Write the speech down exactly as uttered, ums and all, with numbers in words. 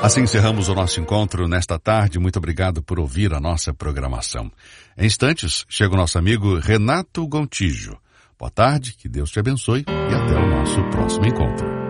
Assim encerramos o nosso encontro nesta tarde. Muito obrigado por ouvir a nossa programação. Em instantes, chega o nosso amigo Renato Gontijo. Boa tarde, que Deus te abençoe e até o nosso próximo encontro.